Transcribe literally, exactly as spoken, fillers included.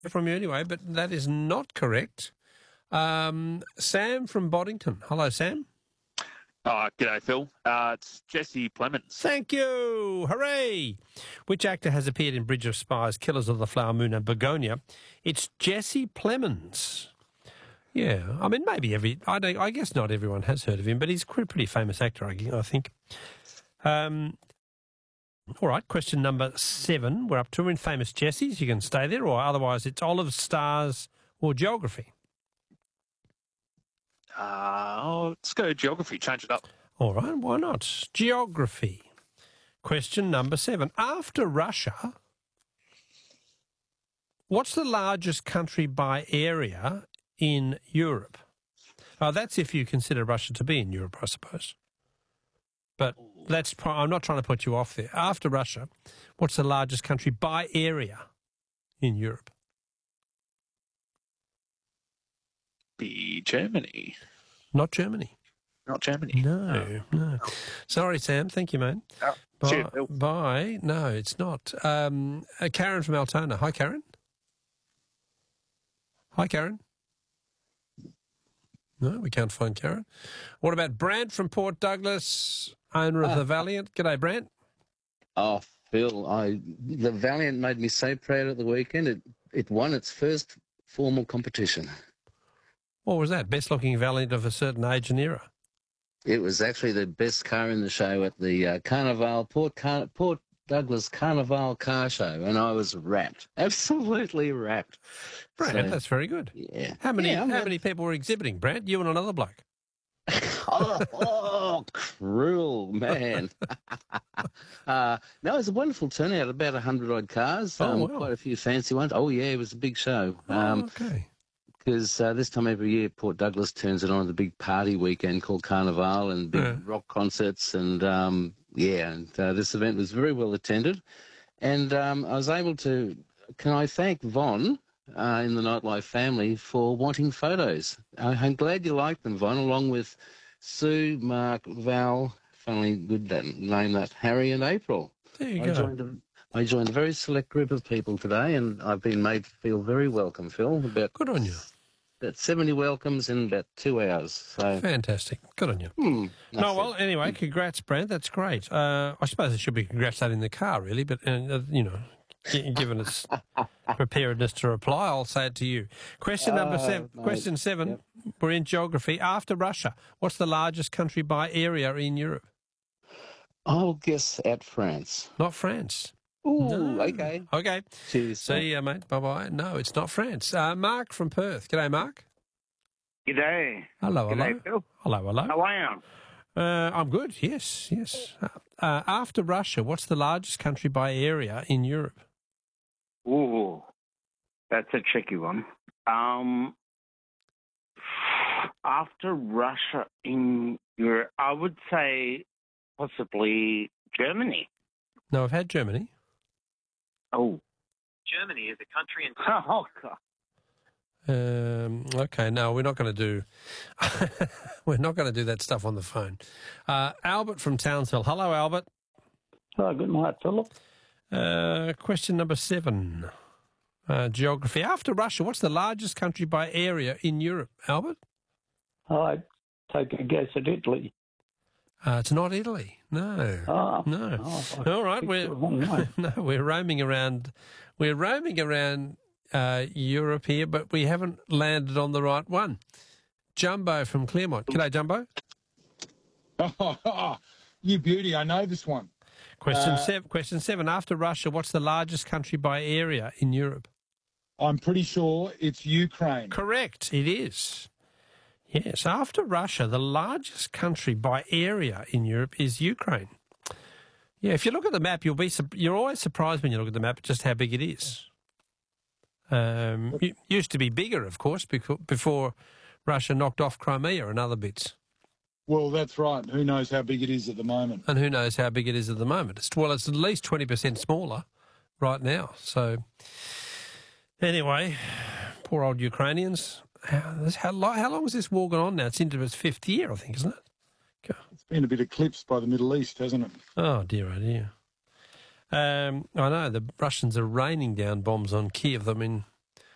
from you anyway, but that is not correct. Um, Sam from Boddington. Hello, Sam. Oh, g'day, Phil. Uh, it's Jesse Plemons. Thank you. Hooray. Which actor has appeared in Bridge of Spies, Killers of the Flower Moon and Begonia? It's Jesse Plemons. Yeah, I mean, maybe every... I, don't, I guess not everyone has heard of him, but he's a pretty famous actor, I, I think. Um, all right, question number seven. We're up to in Famous Jessies. You can stay there, or otherwise it's olives, stars, or geography. Uh, oh, let's go geography. Change it up. All right, why not? Geography. Question number seven. After Russia, what's the largest country by area in Europe? Oh, that's if you consider Russia to be in Europe, I suppose. But that's I'm not trying to put you off there. After Russia, what's the largest country by area in Europe? Be Germany. Not Germany. Not Germany. No, oh. no. Sorry, Sam. Thank you, mate. Oh, bye, cheers, Bill. Bye. No, it's not. Um, uh, Karen from Altona. Hi, Karen. Hi, Karen. No, we can't find Karen. What about Brant from Port Douglas, owner of Uh, the Valiant? G'day, Brant. Oh, Phil, I the Valiant made me so proud at the weekend. It it won its first formal competition. What was that? Best looking Valiant of a certain age and era? It was actually the best car in the show at the uh, Carnival Port Car- Port Douglas Carnival Car Show, and I was wrapped, absolutely wrapped. Brant, So, that's very good. yeah. How many Yeah, I'm how not- many people were exhibiting, Brant? You and another bloke. oh, oh, cruel man. uh, no, it was a wonderful turnout, about a hundred odd cars, Oh, um, wow. quite a few fancy ones. Oh, yeah, it was a big show. Oh, Um, okay. Because uh, this time every year, Port Douglas turns it on the big party weekend called Carnival and big Yeah. rock concerts. And, um, yeah, and uh, this event was very well attended. And um, I was able to, can I thank Von uh, in the Nightlife family for wanting photos. I- I'm glad you liked them, Von, along with Sue, Mark, Val, funnily good that, name that, Harry and April. There you I go. joined, a, I joined a very select group of people today, and I've been made to feel very welcome, Phil. About Good on you. about seventy welcomes in about two hours. So, Fantastic. Good on you. hmm, No, that's well, it. anyway, congrats, Brent. That's great. Uh, I suppose it should be congrats in the car, really, but, uh, you know, gi- given its preparedness to reply, I'll say it to you. Question number Uh, seven. mate, Question seven. yep. We're in geography. After Russia, what's the largest country by area in Europe? I'll guess at France. Not France. Ooh, No. okay. Okay. Cheers. See you, mate. Bye-bye. No, it's not France. Uh, Mark from Perth. G'day, Mark. G'day. Hello, hello. G'day, Phil. Hello, hello. How are you? Uh, I'm good, yes, yes. Uh, uh, after Russia, what's the largest country by area in Europe? Ooh, that's a tricky one. Um, after Russia in Europe, I would say possibly Germany. No, I've had Germany. Oh. Germany is a country in... Oh, God. Um, okay, no, we're not going to do we're not going to do that stuff on the phone. Uh, Albert from Townsville. Hello, Albert. Oh, good night, Philip. Uh, question number seven. Uh, geography. After Russia, what's the largest country by area in Europe, Albert? I'd take a guess at Italy. Uh, it's not Italy. No. Oh, No. oh, I All right, picked we're the wrong one. no, we're roaming around. We're roaming around uh, Europe here, but we haven't landed on the right one. Jumbo from Claremont. G'day, Jumbo. Oh, you beauty. I know this one. Question Uh, seven. Question seven. After Russia, what's the largest country by area in Europe? I'm pretty sure it's Ukraine. Correct. It is. Yes. After Russia, the largest country by area in Europe is Ukraine. Yeah. If you look at the map, you'll be sup- you're always surprised when you look at the map just how big it is. Um, it used to be bigger, of course, before, before Russia knocked off Crimea and other bits. Well, that's right. Who knows how big it is at the moment? And who knows how big it is at the moment. It's, well, it's at least twenty percent smaller right now. So, anyway, poor old Ukrainians. How, this- how, lo- how long has this war gone on now? It's into its fifth year, I think, isn't it? God. It's been a bit eclipsed by the Middle East, hasn't it? Oh, dear, oh, dear. Um, I know, the Russians are raining down bombs on Kiev. I mean,